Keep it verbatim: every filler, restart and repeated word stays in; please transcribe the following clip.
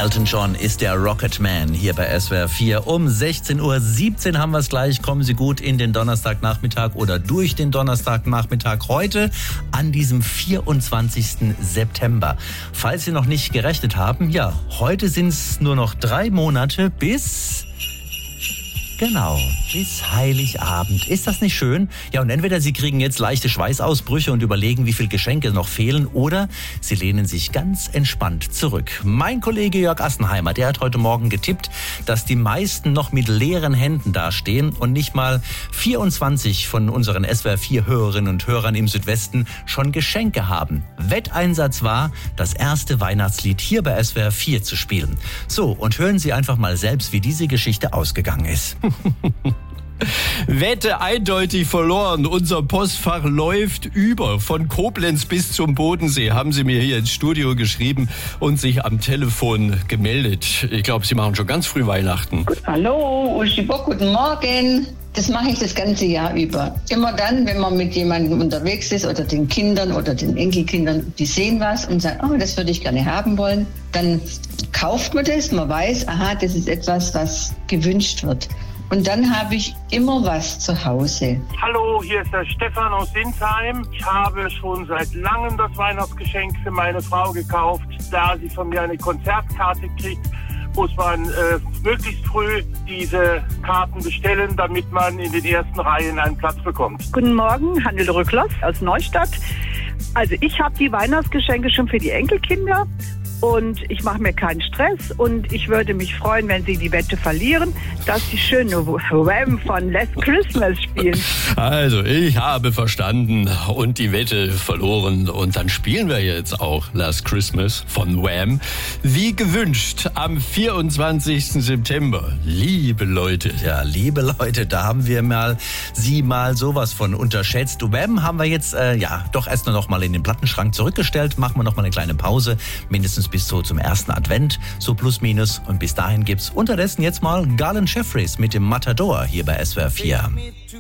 Elton John ist der Rocket Man hier bei S W R vier. Um sechzehn Uhr siebzehn haben wir es gleich. Kommen Sie gut in den Donnerstagnachmittag oder durch den Donnerstagnachmittag heute an diesem vierundzwanzigsten September. Falls Sie noch nicht gerechnet haben, ja, heute sind es nur noch drei Monate bis... Genau, bis Heiligabend. Ist das nicht schön? Ja, und entweder Sie kriegen jetzt leichte Schweißausbrüche und überlegen, wie viele Geschenke noch fehlen, oder Sie lehnen sich ganz entspannt zurück. Mein Kollege Jörg Assenheimer, der hat heute Morgen getippt, dass die meisten noch mit leeren Händen dastehen und nicht mal vierundzwanzig von unseren S W R vier Hörerinnen und Hörern im Südwesten schon Geschenke haben. Wetteinsatz war, das erste Weihnachtslied hier bei S W R vier zu spielen. So, und hören Sie einfach mal selbst, wie diese Geschichte ausgegangen ist. Wette eindeutig verloren. Unser Postfach läuft über. Von Koblenz bis zum Bodensee haben Sie mir hier ins Studio geschrieben und sich am Telefon gemeldet. Ich glaube, Sie machen schon ganz früh Weihnachten. Hallo, Uschi Bock, guten Morgen. Das mache ich das ganze Jahr über. Immer dann, wenn man mit jemandem unterwegs ist oder den Kindern oder den Enkelkindern, die sehen was und sagen, oh, das würde ich gerne haben wollen, dann kauft man das, man weiß, aha, das ist etwas, was gewünscht wird. Und dann habe ich immer was zu Hause. Hallo, hier ist der Stefan aus Sinsheim. Ich habe schon seit langem das Weihnachtsgeschenk für meine Frau gekauft. Da sie von mir eine Konzertkarte kriegt, muss man äh, möglichst früh diese Karten bestellen, damit man in den ersten Reihen einen Platz bekommt. Guten Morgen, Hannele Rücklos aus Neustadt. Also ich habe die Weihnachtsgeschenke schon für die Enkelkinder. Und ich mache mir keinen Stress und ich würde mich freuen, wenn Sie die Wette verlieren, dass Sie schöne Wham von Last Christmas spielen. Also, ich habe verstanden und die Wette verloren. Und dann spielen wir jetzt auch Last Christmas von Wham. Wie gewünscht, am vierundzwanzigsten September. Liebe Leute. Ja, liebe Leute, da haben wir mal Sie mal sowas von unterschätzt. Wham haben wir jetzt, äh, ja, doch erst noch mal in den Plattenschrank zurückgestellt. Machen wir noch mal eine kleine Pause, mindestens bis so zum ersten Advent, so plus minus. Und bis dahin gibt's unterdessen jetzt mal Garland Jeffries mit dem Matador hier bei S W R vier.